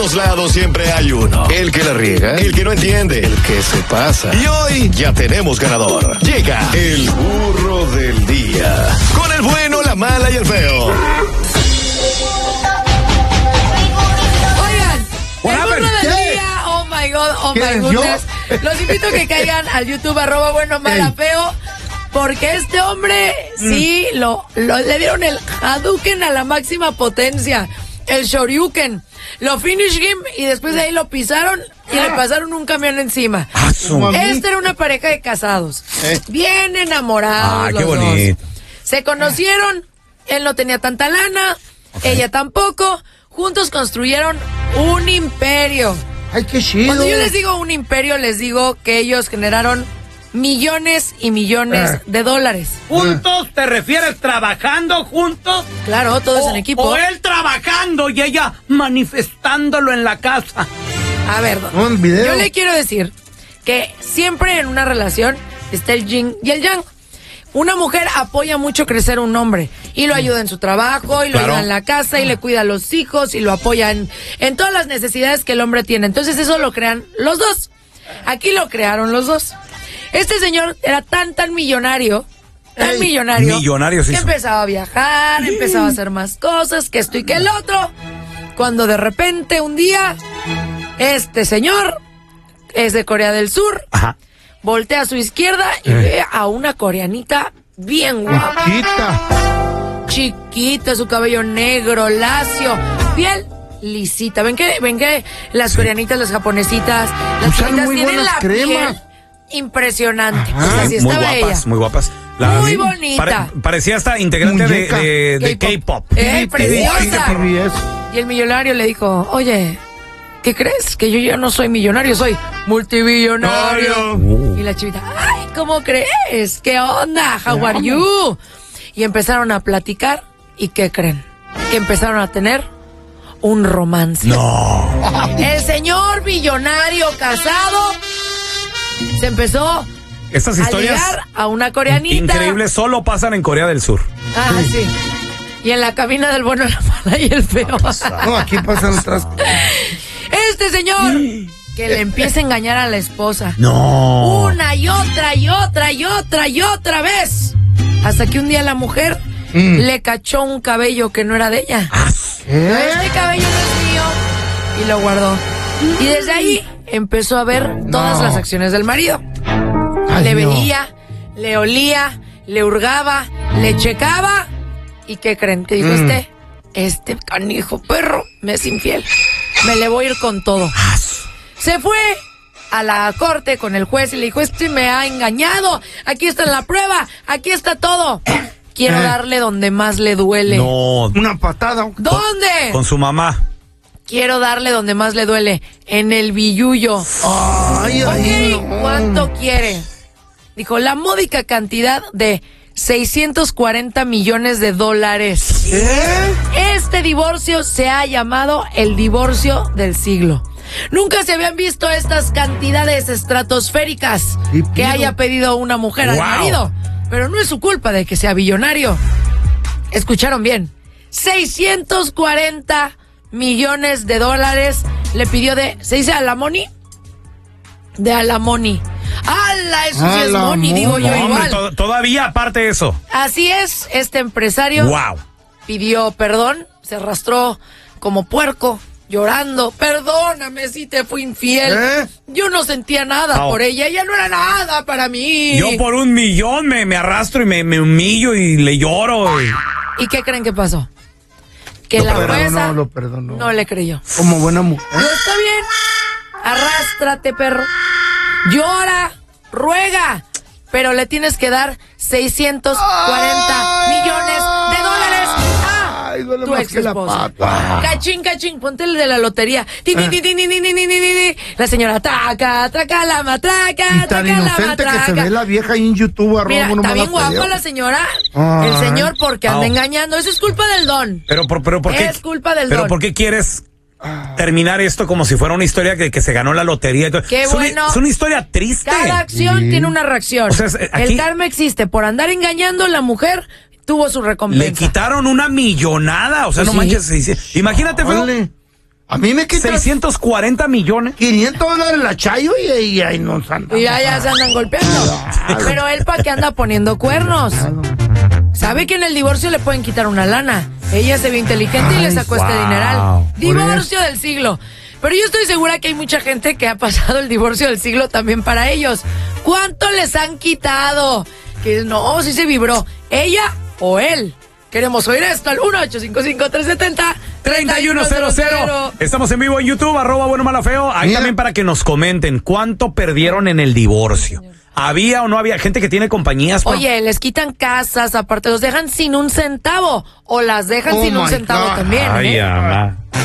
todos lados siempre hay uno. El que la riega, el que no entiende, el que se pasa. Y hoy ya tenemos ganador. Llega el burro del día. Con el bueno, la mala y el feo. Oigan, el burro del día, oh my goodness. Los invito a que caigan al YouTube, @bueno-mala-feo. Porque este hombre, sí, le dieron el Hadouken a la máxima potencia. El Shoryuken. Lo finish him y después de ahí lo pisaron y le pasaron un camión encima. Esta era una pareja de casados. Bien enamorados. Qué bonito. Se conocieron, él no tenía tanta lana, ella tampoco. Juntos construyeron un imperio. Ay, qué chido. Cuando yo les digo un imperio, les digo que ellos generaron millones y millones de dólares. ¿Juntos te refieres trabajando juntos? Claro, todos en equipo. O él trabajando y ella manifestándolo en la casa. A ver, yo le quiero decir que siempre en una relación está el yin y el yang. Una mujer apoya mucho crecer a un hombre y lo ayuda en su trabajo y lo ayuda en la casa y le cuida a los hijos y lo apoya en todas las necesidades que el hombre tiene. Entonces eso lo crean los dos. Aquí lo crearon los dos. Este señor era tan millonario, millonario, sí, que empezaba a viajar, empezaba a hacer más cosas, que esto y que el otro, cuando de repente un día, este señor es de Corea del Sur, voltea a su izquierda y ve a una coreanita bien guapa. Chiquita, su cabello negro, lacio, piel lisita. Ven que las coreanitas, las japonesitas, las chicas tienen la piel impresionante. Pues así estaba ella. Muy guapas. Muy bonita. Parecía hasta integrante de K-pop. Preciosa. Y el millonario le dijo, oye, ¿qué crees? Que yo ya no soy millonario, soy multibillonario. Y la chivita, ay, ¿cómo crees? ¿Qué onda? How are you? Y empezaron a platicar. ¿Y qué creen? Que empezaron a tener un romance. No. El señor millonario casado se empezó Estas historias a ligar a una coreanita. Increíbles, solo pasan en Corea del Sur. Sí. Y en la cabina del bueno, la mala y el feo. No, aquí pasan otras cosas. Este señor que le empieza a engañar a la esposa. No. Una y otra y otra y otra y otra vez. Hasta que un día la mujer le cachó un cabello que no era de ella. Este cabello no es mío. Y lo guardó. Y desde ahí empezó a ver todas las acciones del marido. Le veía, le olía, le hurgaba, le checaba. ¿Y qué creen? Que dijo este canijo perro me es infiel. Me le voy a ir con todo. Se fue a la corte con el juez y le dijo, me ha engañado. Aquí está la prueba, aquí está todo. Quiero darle donde más le duele. No. Una patada. ¿Dónde? Con su mamá. Quiero darle donde más le duele, en el billullo. ¿Cuánto quiere? Dijo, la módica cantidad de $640 millones. Este divorcio se ha llamado el divorcio del siglo. Nunca se habían visto estas cantidades estratosféricas que haya pedido una mujer al marido. Pero no es su culpa de que sea billonario. Escucharon bien. 640 millones de dólares le pidió ¿se dice alamoni? De alamoni. ¡Hala! Eso sí es money, digo yo igual. Todavía aparte de eso. Así es, este empresario pidió perdón, se arrastró como puerco, llorando. Perdóname si te fui infiel. Yo no sentía nada por ella no era nada para mí. Yo por $1 millón me arrastro y me humillo y le lloro. ¿Y qué creen que pasó? Que la jueza no le creyó. Como buena mujer. Está bien, arrástrate, perro. Llora, ruega, pero le tienes que dar 640 millones de dólares a tu ex esposa. Cachín, ponte el de la lotería. La señora traca la matraca. Y tan inocente que se ve la vieja ahí en YouTube. Mira, está bien guapa la señora. El señor porque anda engañando. Eso es culpa del don. Pero ¿por qué? Es culpa del don. ¿Pero por qué quieres terminar esto como si fuera una historia que se ganó la lotería? Qué bueno. Es una historia triste. Cada acción tiene una reacción. O sea, el karma existe. Por andar engañando, la mujer tuvo su recompensa. Le quitaron una millonada. O sea, no manches. Imagínate, feo. A mí me quitan 640 millones. $500 la Chayo y ahí nos andan. Y ya se andan golpeando. Pero él, ¿para qué anda poniendo cuernos? Sabe que en el divorcio le pueden quitar una lana. Ella se ve inteligente y le sacó este dineral. Divorcio del siglo. Pero yo estoy segura que hay mucha gente que ha pasado el divorcio del siglo también para ellos. ¿Cuánto les han quitado? Que no, sí se vibró. ¿Ella o él? Queremos oír esto al 1-855-370-3100. Estamos en vivo en YouTube, @buenomalafeo. Ahí también para que nos comenten cuánto perdieron en el divorcio. ¿Había o no había gente que tiene compañías? Oye, les quitan casas, aparte los dejan sin un centavo. O las dejan sin un centavo también. Ay, ama.